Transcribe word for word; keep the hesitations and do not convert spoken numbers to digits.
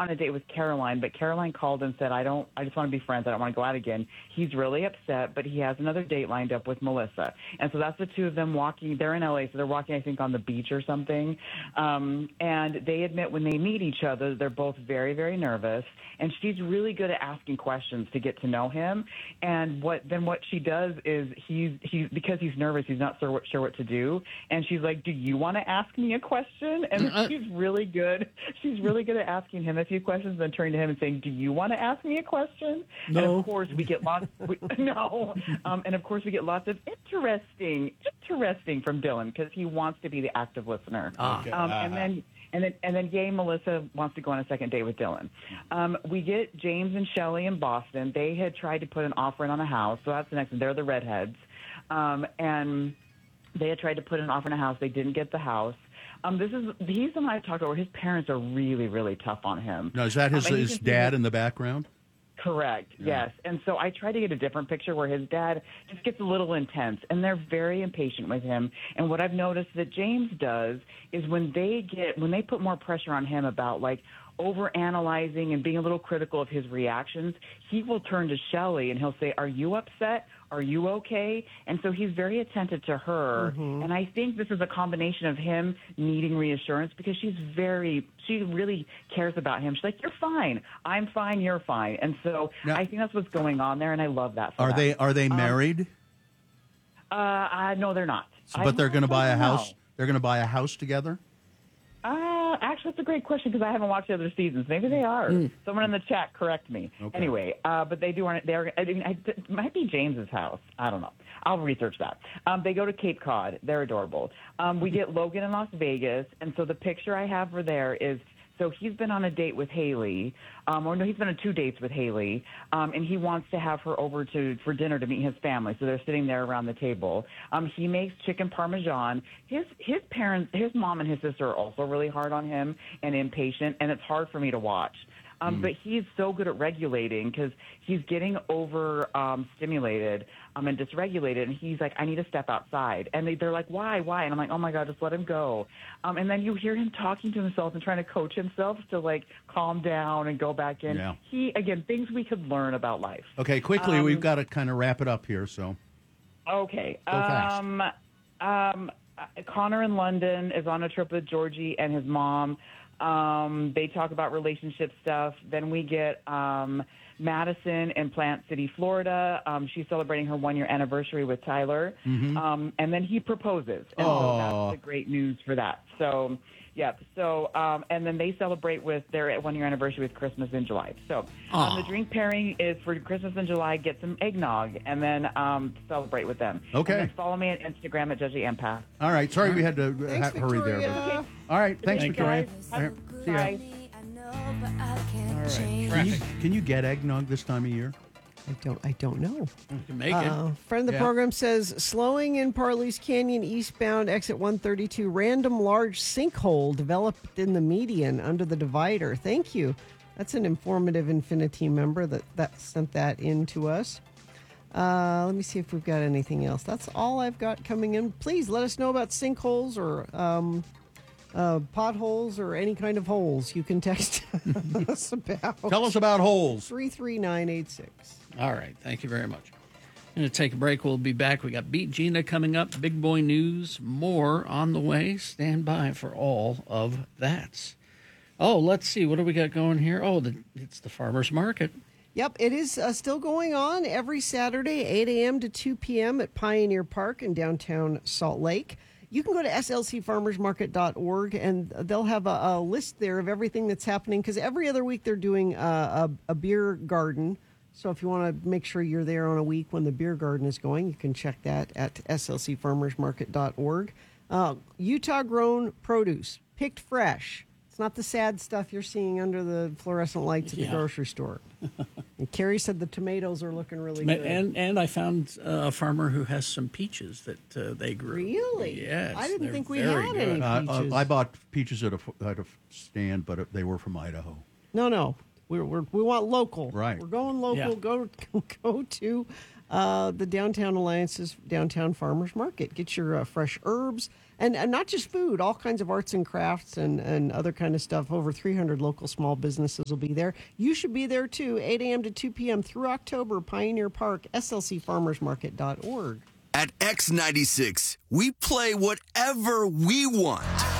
on a date with Caroline, but Caroline called and said, I don't, I just want to be friends. I don't want to go out again. He's really upset, but he has another date lined up with Melissa. And so that's the two of them walking. They're in L A, so they're walking, I think, on the beach or something. Um, and they admit when they meet each other, they're both very, very nervous. And she's really good at asking questions to get to know him. And what then what she does is he's, he's because he's nervous, he's not sure what, sure what to do. And she's like, do you want to ask me a question? And Uh, she's really good. She's really good at asking him a few questions, then turning to him and saying, do you want to ask me a question? No. And of course we get lots. We, no. Um, and of course we get lots of interesting, interesting from Dylan because he wants to be the active listener. Ah. Um, uh-huh. And then. And then, and then, yay, Melissa wants to go on a second date with Dylan. Um, we get James and Shelley in Boston. They had tried to put an offer in on a house, so that's the next one. They're the redheads. Um, and they had tried to put an offer in a house. They didn't get the house. Um, this is he's the one I've talked about where his parents are really, really tough on him. Now, is that his, um, his dad in the background? Correct, Yeah. yes. And so I try to get a different picture where his dad just gets a little intense, and they're very impatient with him. And what I've noticed that James does is when they get when they put more pressure on him about, like, over-analyzing and being a little critical of his reactions, he will turn to Shelley and he'll say, are you upset? Are you okay? And so he's very attentive to her. Mm-hmm. And I think this is a combination of him needing reassurance because she's very, she really cares about him. She's like, you're fine. I'm fine. You're fine. And so Now, I think that's what's going on there, and I love that. For Are them. they are they Um, married? Uh, I, no, they're not. So- but they're going to buy a I don't know. house. They're going to buy a house together. Uh, actually, that's a great question because I haven't watched the other seasons. Maybe they are. Someone in the chat correct me. Okay. Anyway, uh, but they do aren't. They're. I mean, I, it might be James's house. I don't know. I'll research that. Um, they go to Cape Cod. They're adorable. Um, we get Logan in Las Vegas, and so the picture I have for there is. So he's been on a date with Haley, um, or no, he's been on two dates with Haley, um, and he wants to have her over to for dinner to meet his family. So they're sitting there around the table. Um, he makes chicken parmesan. His his parents, his mom and his sister are also really hard on him and impatient, and it's hard for me to watch. Um, mm. But he's so good at regulating because he's getting over um, stimulated um, and dysregulated, and he's like, I need to step outside. And they, they're like, why, why? And I'm like, oh, my God, just let him go. Um, and then you hear him talking to himself and trying to coach himself to, like, calm down and go back in. Yeah. He, again, things we could learn about life. Okay, quickly, Um, we've got to kind of wrap it up here, so. Okay. Go fast. Um, um, Connor in London is on a trip with Georgie and his mom. Um, they talk about relationship stuff. Then we get um, Madison in Plant City, Florida. Um, she's celebrating her one-year anniversary with Tyler. Mhm. Um, and then he proposes. And Aw. so that's the great news for that. So, yeah. So, um, and then they celebrate with their one-year anniversary with Christmas in July. So Aw. um, the drink pairing is for Christmas in July. Get some eggnog and then um, celebrate with them. Okay. And then follow me on Instagram at Judgy Empath. All right, sorry we had to uh, Thanks, ha- hurry there. Victoria. But, all right, thanks, Thank Victoria. you. All right, see ya. Bye. All right. Can you, Traffic. can you get eggnog this time of year? I don't. I don't know. You can make it. Uh, friend of the Yeah. program says slowing in Parley's Canyon eastbound exit one thirty-two. Random large sinkhole developed in the median under the divider. Thank you. That's an informative Infinity member that that sent that in to us. Uh, let me see if we've got anything else. That's all I've got coming in. Please let us know about sinkholes or um, uh, potholes or any kind of holes. You can text us about. Tell us about holes. three three nine eight six. All right. Thank you very much. I'm going to take a break. We'll be back. We got Beat Gina coming up. Big Boy News. More on the way. Stand by for all of that. Oh, let's see. What do we got going here? Oh, the, it's the farmer's market. Yep, it is uh, still going on every Saturday, eight a.m. to two p.m. at Pioneer Park in downtown Salt Lake. You can go to s l c farmers market dot org, and they'll have a, a list there of everything that's happening, because every other week they're doing uh, a, a beer garden. So if you want to make sure you're there on a week when the beer garden is going, you can check that at s l c farmers market dot org. Uh, Utah-grown produce, picked fresh. It's not the sad stuff you're seeing under the fluorescent lights at Yeah. the grocery store. And Carrie said the tomatoes are looking really good. And and I found uh, a farmer who has some peaches that uh, they grew. Really? Yes. I didn't they're think we very had good. any. Uh, Peaches. uh, I bought peaches at a, f- at a stand, but they were from Idaho. No, no. We're, we're, we want local. Right. We're going local. Yeah. Go go to uh, the Downtown Alliance's Downtown Farmers Market. Get your uh, fresh herbs, And, and not just food, all kinds of arts and crafts and, and other kind of stuff. Over three hundred local small businesses will be there. You should be there too, eight a.m. to two p.m. through October, Pioneer Park, S L C farmers market dot org. At X ninety-six, we play whatever we want.